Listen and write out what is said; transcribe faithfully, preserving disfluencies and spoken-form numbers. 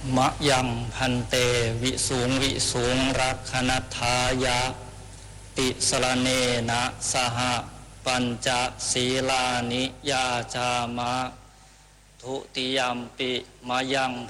มะยังพันเตวิสูงวิสูงรักขณทายะติสรเนนะสหปัญจศีลานิยาจามะทุติยัมปิมะยัง